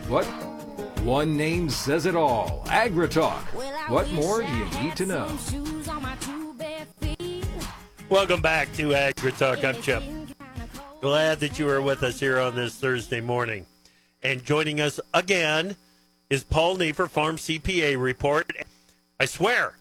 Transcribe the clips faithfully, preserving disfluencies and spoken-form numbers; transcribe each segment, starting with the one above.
What? One name says it all. AgriTalk. What more do you need to know? Welcome back to AgriTalk. I'm Chip. Glad that you are with us here on this Thursday morning. And joining us again is Paul Neiffer, Farm C P A Report. I swear,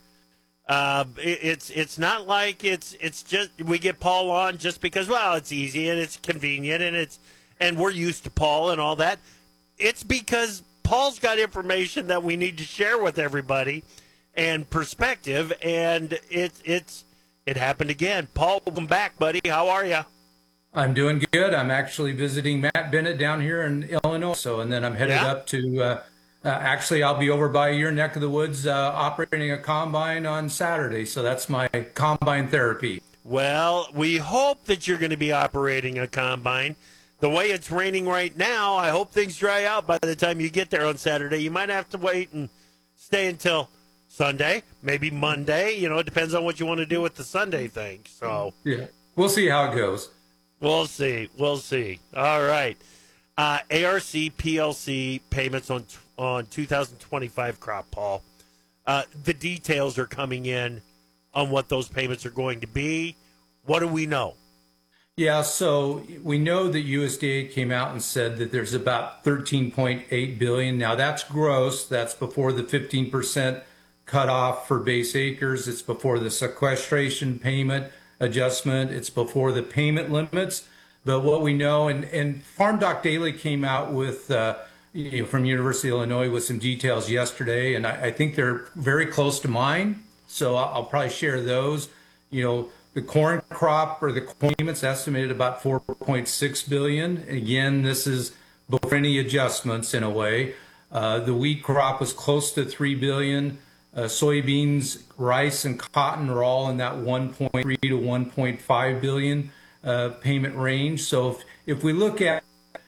uh, it, it's it's not like it's it's just we get Paul on just because, well, it's easy and it's convenient and it's and we're used to Paul and all that. It's because Paul's got information that we need to share with everybody and perspective, and it's it's it happened again. Paul, welcome back, buddy. How are you? I'm doing good. I'm actually visiting Matt Bennett down here in Illinois. So, and then I'm headed Yeah? up to, uh, uh, actually, I'll be over by your neck of the woods uh, operating a combine on Saturday. So that's my combine therapy. Well, we hope that you're going to be operating a combine. The way it's raining right now, I hope things dry out by the time you get there on Saturday. You might have to wait and stay until Sunday, maybe Monday. You know, it depends on what you want to do with the Sunday thing. So Yeah, we'll see how it goes. we'll see. We'll see. All right. Uh, A R C P L C payments on on two thousand twenty-five crop, Paul. Uh, the details are coming in on what those payments are going to be. What do we know? Yeah, so we know that U S D A came out and said that there's about thirteen point eight billion dollars. Now that's gross. That's before the fifteen percent cutoff for base acres. It's before the sequestration payment adjustment. It's before the payment limits. But what we know, and, and Farm Doc Daily came out with, uh, you know, from University of Illinois with some details yesterday, and I, I think they're very close to mine. So I'll, I'll probably share those. You know, the corn crop or the corn payments estimated about four point six billion dollars. Again, this is before any adjustments in a way. Uh, the wheat crop was close to three billion dollars. Uh, soybeans, rice, and cotton are all in that one point three to one point five billion uh, payment range. So if, if we look at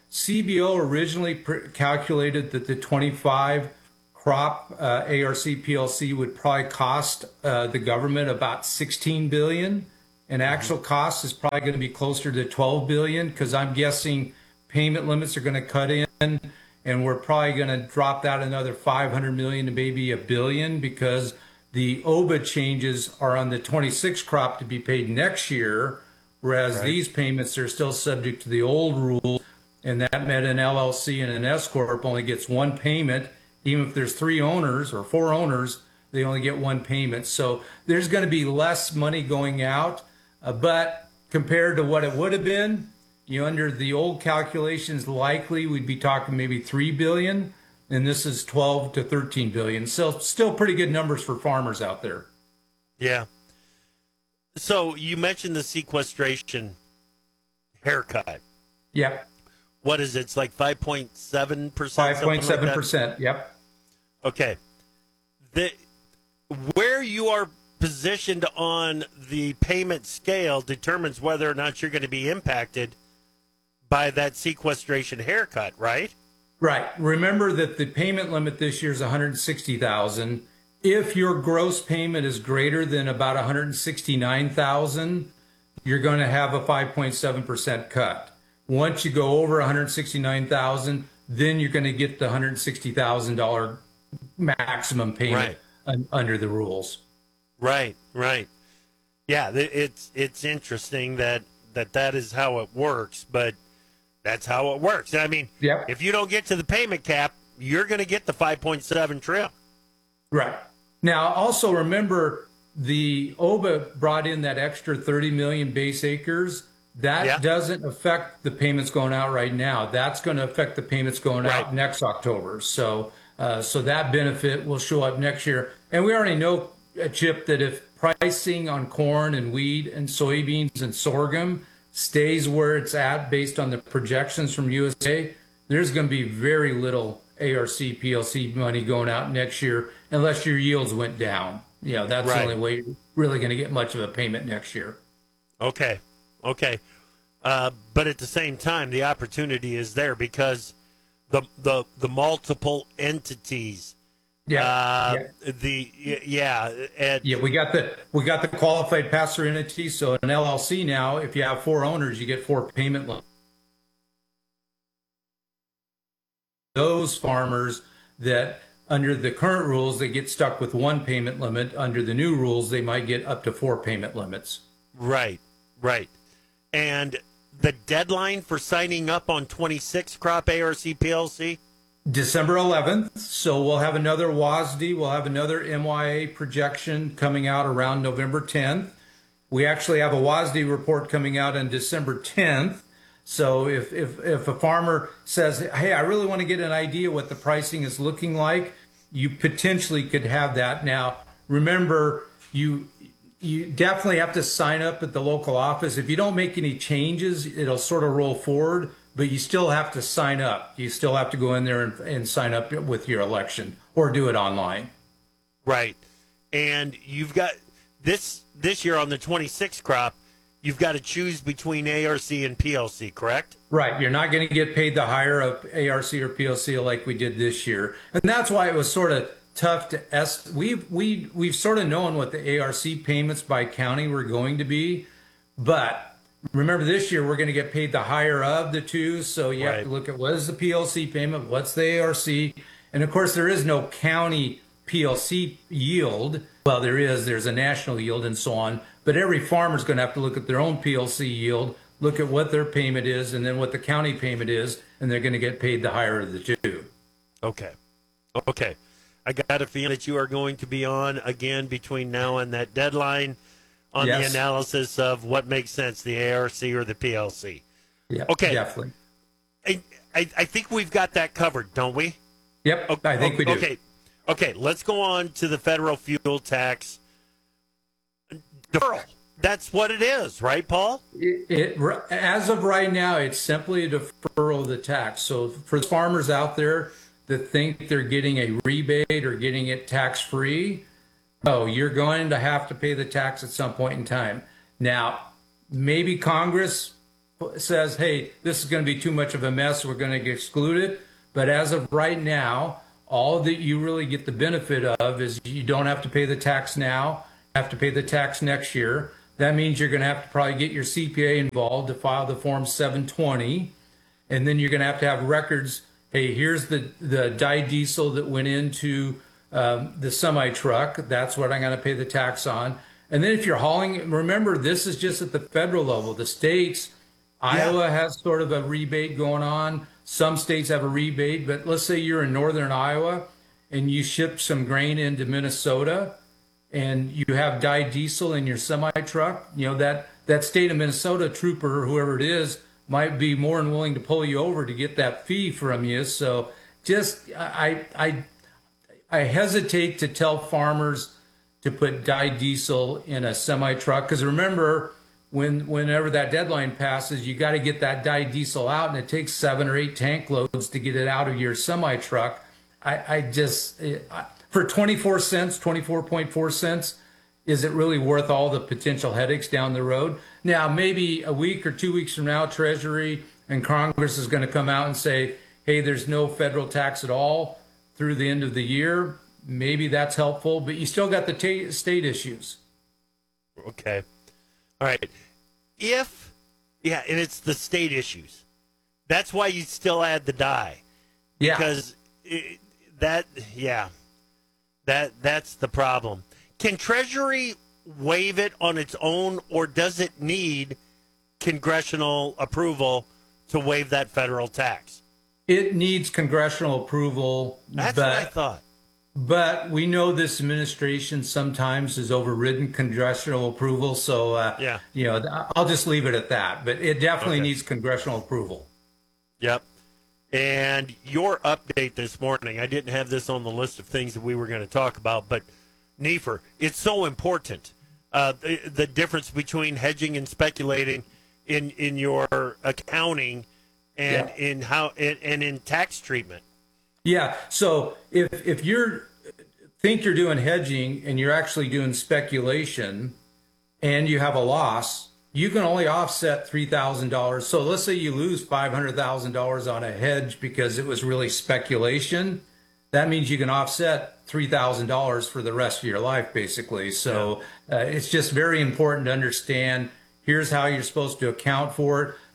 C B O originally pr- calculated that the twenty-five crop uh, A R C P L C would probably cost uh, the government about sixteen billion dollars, and actual cost is probably going to be closer to twelve billion dollars, because I'm guessing payment limits are going to cut in, and we're probably going to drop that another five hundred million to maybe a billion, because the O B A changes are on the twenty-six crop to be paid next year, whereas Right. these payments are still subject to the old rules, and that meant an L L C and an S corp only gets one payment. Even if there's three owners or four owners, they only get one payment. So there's going to be less money going out, uh, but compared to what it would have been, you know, under the old calculations, likely we'd be talking maybe three billion, and this is twelve to thirteen billion. So still pretty good numbers for farmers out there. Yeah. So you mentioned the sequestration haircut. Yep. What is it? It's like five point seven percent? five point seven percent. Yep. Okay. The, where you are positioned on the payment scale determines whether or not you're going to be impacted by that sequestration haircut, right? Right. Remember that the payment limit this year is one hundred sixty thousand dollars. If your gross payment is greater than about one hundred sixty-nine thousand dollars, you're going to have a five point seven percent cut. Once you go over one hundred sixty-nine thousand dollars, then you're going to get the one hundred sixty thousand dollars maximum payment Right. un- under the rules. Right, right. Yeah, th- it's it's interesting that, that that is how it works, but that's how it works. I mean, Yep. if you don't get to the payment cap, you're going to get the five point seven trim. Right. Now, also remember the O B A brought in that extra thirty million base acres. That Yeah. doesn't affect the payments going out right now. That's going to affect the payments going Right. out next October. So, uh, so that benefit will show up next year. And we already know, uh, Chip, that if pricing on corn and wheat and soybeans and sorghum stays where it's at based on the projections from U S D A, there's going to be very little A R C P L C money going out next year unless your yields went down. You know, that's Right. the only way you're really going to get much of a payment next year. Okay, okay. Uh, but at the same time, the opportunity is there because the the the multiple entities. Yeah, Uh, yeah. The yeah, and Yeah, we got the we got the qualified pass-through entity. So an L L C now, if you have four owners, you get four payment limits. those farmers that under the current rules, they get stuck with one payment limit. Under the new rules, they might get up to four payment limits. Right, right. And the deadline for signing up on twenty-six crop A R C P L C? December eleventh. So we'll have another W A S D. We'll have another M Y A projection coming out around November tenth. We actually have a W A S D report coming out on December tenth. So if, if, if a farmer says, hey, I really want to get an idea what the pricing is looking like, you potentially could have that. Now, remember, you you definitely have to sign up at the local office. If you don't make any changes, it'll sort of roll forward, but you still have to sign up. You still have to go in there and, and sign up with your election or do it online. Right. And you've got this this year on the twenty-six crop, you've got to choose between A R C and P L C, correct? Right. You're not going to get paid the higher of A R C or P L C like we did this year. And that's why it was sort of tough to est. We've, we, we've sort of known what the A R C payments by county were going to be. But remember, this year we're going to get paid the higher of the two. So you Right. have to look at what is the P L C payment, what's the A R C. And of course, there is no county P L C yield. Well, there is. There's a national yield and so on. But every farmer is going to have to look at their own P L C yield, look at what their payment is, and then what the county payment is, and they're going to get paid the higher of the two. Okay. Okay. I got a feeling that you are going to be on again between now and that deadline on Yes. the analysis of what makes sense, the A R C or the P L C. Yeah, Okay. definitely. I, I, I think we've got that covered, don't we? Yep, Okay, I think we do. Okay. Okay, let's go on to the federal fuel tax deferral. That's what it is, right, Paul? It, it, as of right now, it's simply a deferral of the tax. So for the farmers out there that think they're getting a rebate or getting it tax-free, no, you're going to have to pay the tax at some point in time. Now, maybe Congress says, hey, this is going to be too much of a mess, we're going to exclude it. But as of right now, all that you really get the benefit of is you don't have to pay the tax now, have to pay the tax next year. That means you're going to have to probably get your C P A involved to file the Form seven twenty. And then you're going to have to have records. Hey, here's the, the dyed diesel that went into um, the semi-truck. That's what I'm going to pay the tax on. And then if you're hauling, remember, this is just at the federal level. The states, Iowa has sort of a rebate going on. Some states have a rebate. But let's say you're in northern Iowa and you ship some grain into Minnesota, and you have dyed diesel in your semi truck, you know, that, that state of Minnesota trooper or whoever it is might be more than willing to pull you over to get that fee from you. So just, I, I, I hesitate to tell farmers to put dyed diesel in a semi truck. Cause remember, when, whenever that deadline passes, you got to get that dyed diesel out, and it takes seven or eight tank loads to get it out of your semi truck. I, I just, I, for twenty-four cents, twenty-four point four cents, is it really worth all the potential headaches down the road? Now, maybe a week or two weeks from now, Treasury and Congress is going to come out and say, hey, there's no federal tax at all through the end of the year. Maybe that's helpful, but you still got the ta- state issues. Okay. All right. If, yeah, and it's the state issues. That's why you still add the die. Yeah. Because it, that, yeah. That that's the problem. Can Treasury waive it on its own, or does it need congressional approval to waive that federal tax? It needs congressional approval. That's but, what I thought. But we know this administration sometimes has overridden congressional approval. So, uh, Yeah. you know, I'll just leave it at that. But it definitely Okay. needs congressional approval. Yep. And your update this morning, I didn't have this on the list of things that we were going to talk about, but Nefer, it's so important. Uh, the, the difference between hedging and speculating in, in your accounting and Yeah. in how and, and in tax treatment. Yeah. So if if you're think you're doing hedging and you're actually doing speculation and you have a loss, you can only offset three thousand dollars. So let's say you lose five hundred thousand dollars on a hedge because it was really speculation. That means you can offset three thousand dollars for the rest of your life, basically. So uh, it's just very important to understand, here's how you're supposed to account for it.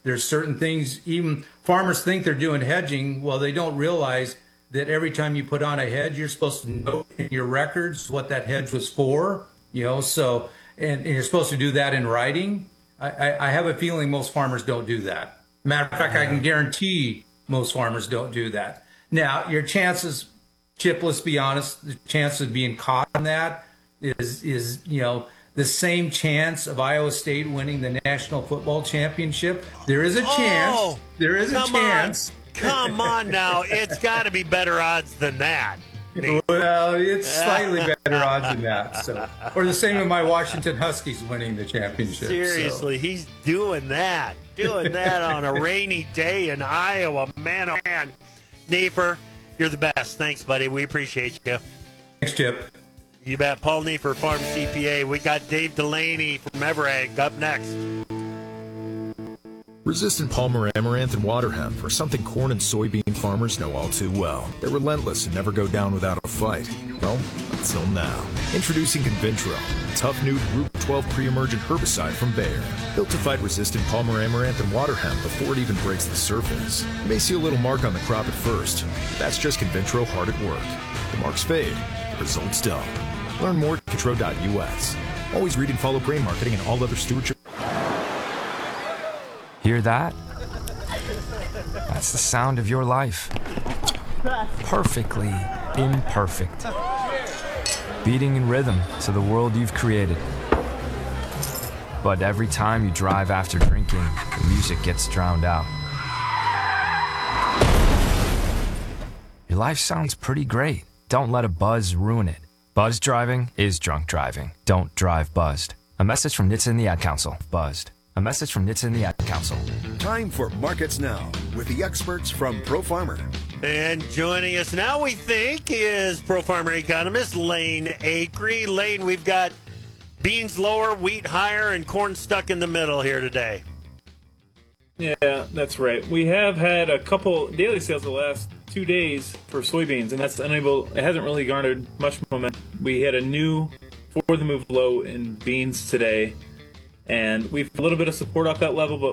There's certain things, even farmers think they're doing hedging. Well, they don't realize that every time you put on a hedge, you're supposed to note in your records what that hedge was for, you know, so, and, and you're supposed to do that in writing. I, I, I have a feeling most farmers don't do that. Matter of fact, I can guarantee most farmers don't do that. Now, your chances, Chip, let's be honest, the chance of being caught on that is, is, you know, the same chance of Iowa State winning the National Football Championship. There is a chance. Oh, there is a come chance. On. Come on now. It's got to be better odds than that. Well, it's slightly better odds than that. So, or the same with my Washington Huskies winning the championship. Seriously, so. He's doing that. Doing that on a rainy day in Iowa. Man, oh man. Niefer, you're the best. Thanks, buddy. We appreciate you. Thanks, Chip. You bet. Paul Niefer, Farm C P A. We got Dave Delaney from Everegg up next. Resistant Palmer Amaranth and water hemp are something corn and soybean farmers know all too well. They're relentless and never go down without a fight. Well, until now. Introducing Convintro, a tough new Group twelve pre-emergent herbicide from Bayer. Built to fight resistant Palmer Amaranth and water hemp before it even breaks the surface. You may see a little mark on the crop at first, but that's just Convintro hard at work. The marks fade, the results don't. Learn more at Contro dot U S. Always read and follow grain marketing and all other stewardship. Hear that? That's the sound of your life. Perfectly imperfect. Beating in rhythm to the world you've created. But every time you drive after drinking, the music gets drowned out. Your life sounds pretty great. Don't let a buzz ruin it. Buzz driving is drunk driving. Don't drive buzzed. A message from N H T S A and the Ad Council. Buzzed. A message from N H T S A and the Ad Council. Time for Markets Now with the experts from Pro Farmer. And joining us now, we think, is Pro Farmer economist Lane Acree. Lane, we've got beans lower, wheat higher, and corn stuck in the middle here today. Yeah, that's right. We have had a couple daily sales the last two days for soybeans, and that's unable. It hasn't really garnered much momentum. We had a new for the move low in beans today, and we've a little bit of support off that level, but